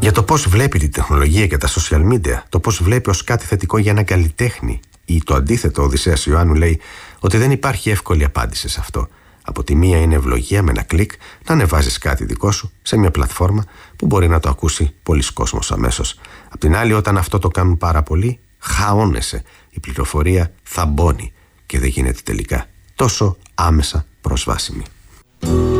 Για το πώς βλέπει τη τεχνολογία και τα social media, το πώς βλέπει ως κάτι θετικό για ένα καλλιτέχνη, ή το αντίθετο, ο Οδυσσέας Ιωάννου λέει ότι δεν υπάρχει εύκολη απάντηση σε αυτό. Από τη μία είναι ευλογία με ένα κλικ να ανεβάζεις κάτι δικό σου σε μια πλατφόρμα που μπορεί να το ακούσει πολλής κόσμος αμέσως. Απ' την άλλη, όταν αυτό το κάνουν πάρα πολλοί, χαώνεσαι. Η πληροφορία θαμπώνει και δεν γίνεται τελικά τόσο άμεσα προσβάσιμη.